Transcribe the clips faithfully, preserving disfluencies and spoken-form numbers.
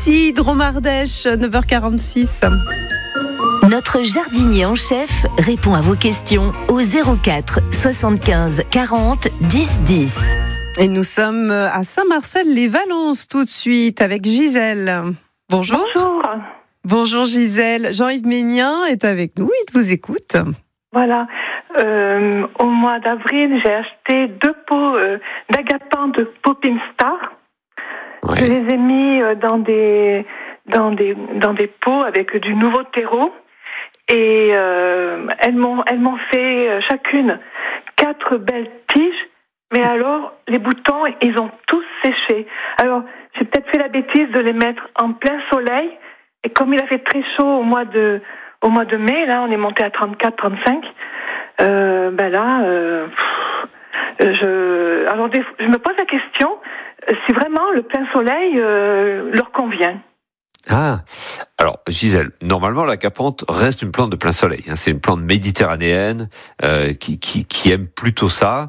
ici Dromardèche, neuf heures quarante-six. Notre jardinier en chef répond à vos questions au zéro quatre soixante-quinze quarante dix dix. Et nous sommes à Saint-Marcel-les-Valences tout de suite avec Gisèle. Bonjour. Bonjour. Bonjour Gisèle. Jean-Yves Ménien est avec nous, il vous écoute. Voilà. Euh, au mois d'avril, j'ai acheté deux pots euh, d'agapant de Poppin Star. Ouais. Je les ai mis dans des, dans des, dans des pots avec du nouveau terreau. Et euh, elles m'ont, elles m'ont fait chacune quatre belles tiges. Mais alors, les boutons, ils ont tous séché. Alors, j'ai peut-être fait la bêtise de les mettre en plein soleil. Et comme il a fait très chaud au mois de, au mois de mai, là, on est monté à trente-quatre, trente-cinq. Euh, ben là, euh, pff, je, alors je me pose la question si vraiment le plein soleil euh, leur convient. Ah, alors Gisèle, normalement l'agapanthe reste une plante de plein soleil. Hein, c'est une plante méditerranéenne euh, qui, qui, qui aime plutôt ça.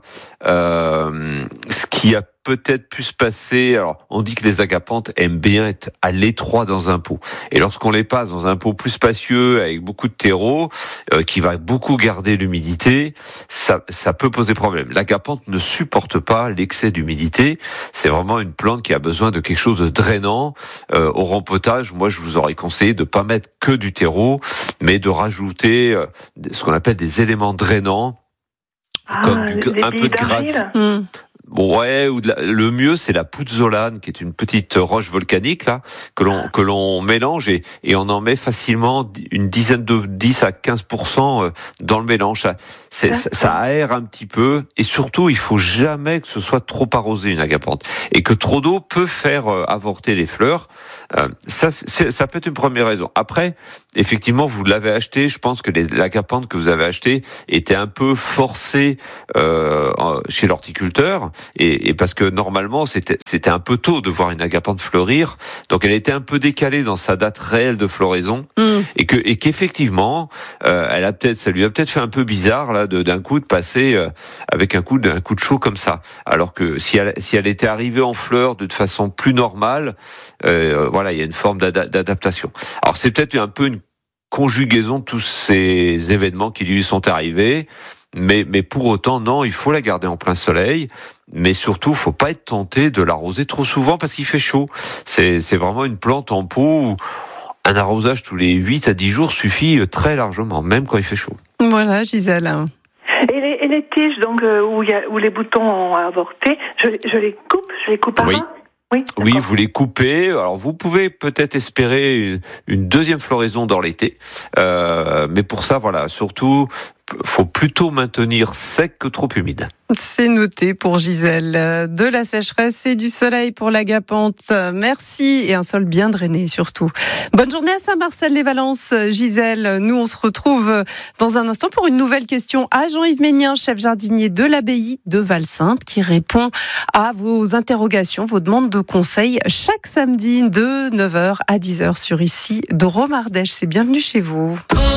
Euh, ce qui a peut-être pu se passer, alors on dit que les agapanthes aiment bien être à l'étroit dans un pot. Et lorsqu'on les passe dans un pot plus spacieux avec beaucoup de terreau, euh, qui va beaucoup garder l'humidité, ça, ça peut poser problème. L'agapanthe ne supporte pas l'excès d'humidité. C'est vraiment une plante qui a besoin de quelque chose de drainant. Euh, au rempotage, moi je vous aurais conseillé de pas mettre que du terreau, mais de rajouter euh, ce qu'on appelle des éléments drainants, ah, comme du, un peu de gravier. Mmh. Ouais, ou de la, le mieux c'est la pouzzolane, qui est une petite roche volcanique là que l'on que l'on mélange et, et on en met facilement une dizaine de dix à quinze pour cent dans le mélange. Ça, c'est, ça, ça aère un petit peu et surtout il faut jamais que ce soit trop arrosé une agapanthe et que trop d'eau peut faire avorter les fleurs. Euh, ça c'est, ça peut être une première raison. Après, effectivement, vous l'avez acheté. Je pense que les, l'agapanthe que vous avez acheté était un peu forcée euh, chez l'horticulteur. Et, et parce que normalement c'était c'était un peu tôt de voir une agapanthe fleurir, donc elle était un peu décalée dans sa date réelle de floraison, mmh. et que et qu'effectivement euh, elle a peut-être ça lui a peut-être fait un peu bizarre là de, d'un coup de passer euh, avec un coup d'un coup de chaud comme ça, alors que si elle si elle était arrivée en fleurs de façon plus normale, euh, voilà il y a une forme d'ada- d'adaptation. Alors c'est peut-être un peu une conjugaison de tous ces événements qui lui sont arrivés. Mais, mais pour autant, non, il faut la garder en plein soleil. Mais surtout, faut pas être tenté de l'arroser trop souvent parce qu'il fait chaud. C'est, c'est vraiment une plante en pot où un arrosage tous les huit à dix jours suffit très largement, même quand il fait chaud. Voilà, Gisèle. Et les, et les tiges, donc, euh, où, y a, où les boutons ont avorté, je, je les coupe, je les coupe à oui. main. Oui, oui, vous les coupez. Alors, vous pouvez peut-être espérer une, une deuxième floraison dans l'été. Euh, mais pour ça, voilà, surtout, faut plutôt maintenir sec que trop humide. C'est noté pour Gisèle. De la sécheresse et du soleil pour l'agapanthe. Merci et un sol bien drainé surtout. Bonne journée à Saint-Marcel-les-Valences, Gisèle. Nous, on se retrouve dans un instant pour une nouvelle question à Jean-Yves Ménien, chef jardinier de l'abbaye de Val-Sainte, qui répond à vos interrogations, vos demandes de conseils chaque samedi de neuf heures à dix heures sur ici Dromardèche. C'est bienvenue chez vous.